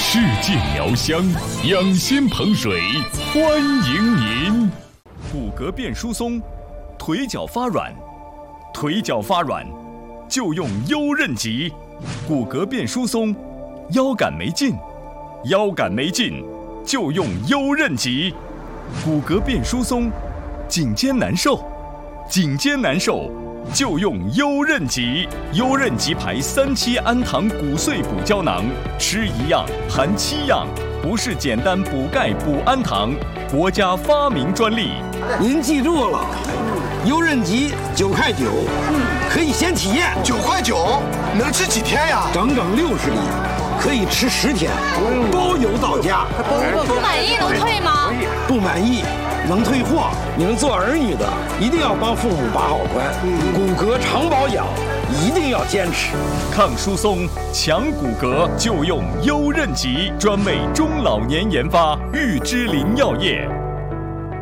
世界苗香，养心捧水，欢迎您。骨骼变疏松，腿脚发软，腿脚发软就用优韧极。骨骼变疏松，腰杆没劲，腰杆没劲就用优韧极。骨骼变疏松，颈肩难受，颈肩难受就用优韧极。优韧极牌3期氨糖骨碎补胶囊，吃1样含7样，不是简单补钙补氨糖，国家发明专利。 您记住了，优韧极9块9，可以先体验。 9块9，能吃几天呀？ 整整60粒，可以吃10天，包邮到家。 不满意能退吗？ 不满意能退货。你们做儿女的一定要帮父母把好关，骨骼常保养一定要坚持。 抗疏松、强骨骼就用优韧极，专为中老年研发，玉芝林药业。